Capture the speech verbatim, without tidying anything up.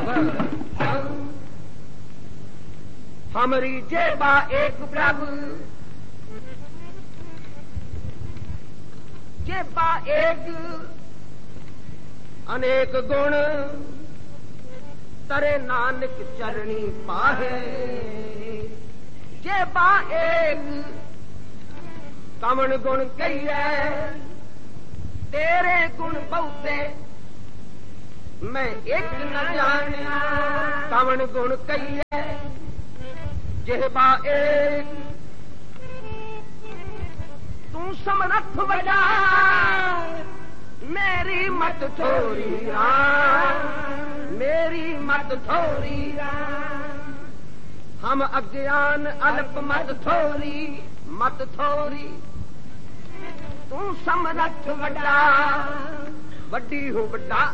हमारी जेबा एक प्रभु जेबा एक अनेक गुण तरे नानक चरणी पाहे जेबा एक कमन गुण कहिए तेरे गुण बहुते मैं एक न जाने कमन गुण कहिए जेबा एक तू समरथ बजा मेरी मत थोड़ी मेरी मत थोड़ी हम अज्ञान अल्प मत थोड़ी मत थोड़ी तू समरथ बड़ा वड्डी हो बड़ा